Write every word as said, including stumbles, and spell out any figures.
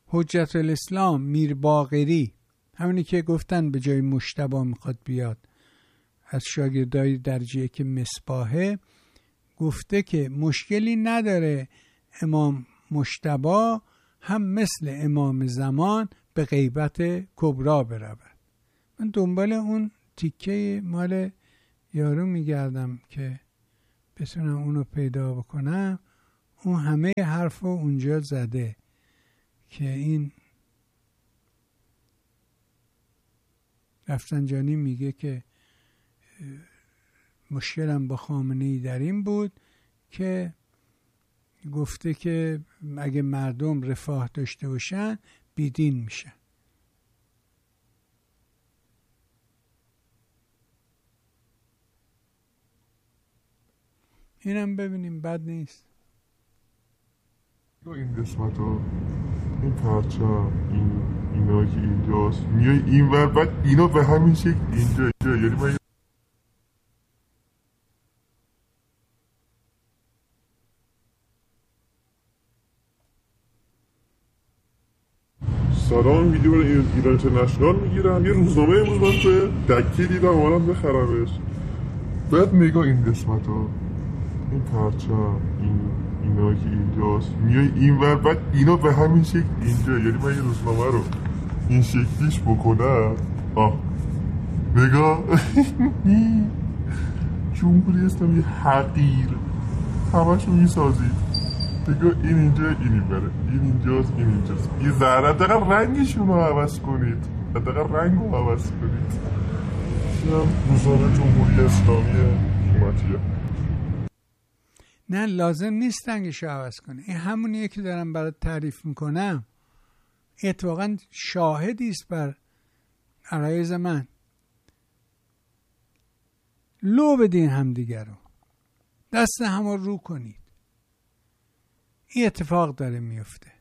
حجت الاسلام میر باقری، همونی که گفتن به جای مجتبی میخواد بیاد، از شاگردای درجه که مصباحه، گفته که مشکلی نداره امام مجتبی هم مثل امام زمان به غیبت کبرا برود. من دنبال اون تیکه مال یارو میگردم که بتونم اونو پیدا بکنم. اون همه حرف رو اونجا زده که این رفسنجانی میگه که مشکلم با خامنه‌ای در این بود که گفته که اگه مردم رفاه داشته باشن بیدین میشن. اینم ببینیم بد نیست. این قسمت ها، این پرچم، این اینا که اینجاست میای این ور، بعد اینا به همین شکل اینجا اینجا یعنی من سلام ویدیو برای ایران اینترنشنال میگیرم. یه روزنامه امروز من توی دکی دیدم اومدم بخرمش. بعد نگاه این قسمت ها، این پرچم، این اینا که اینجاست میای این ور، بعد اینا به همین شکل اینجا یعنی من یه روزنامه رو این شکلیش بکنم. آه نگاه جمهوری اسلامی حقیر همشو میسازید. نگاه این اینجا این این بره، این اینجاست این اینجاست. یه ذره دقیقا رنگشون رو عوض کنید، دقیقا رنگ رو عوض کنید. اینم روزنامه جمهوری اسلامی حکومتیه. نه لازم نیست رنگش رو عوض کنه. این همونیه که دارم برات تعریف میکنم. اتفاقا شاهدی است بر عرایز من. لو بدین هم دیگر رو، دست هم رو رو کنید. این اتفاق داره میفته.